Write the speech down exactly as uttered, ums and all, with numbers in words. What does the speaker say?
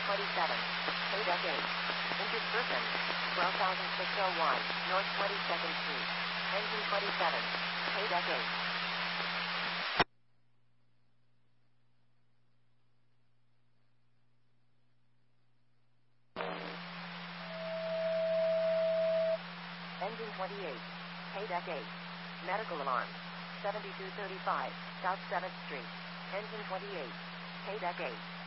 twenty-seven. Paydeck eight. Injured person. twelve thousand six oh one, North twenty-second Street. Engine twenty-seven. Paydeck eight. Engine twenty-eight. Paydeck eight. Medical alarm. seventy-two thirty-five, South seventh Street. Engine twenty-eight. Paydeck eight.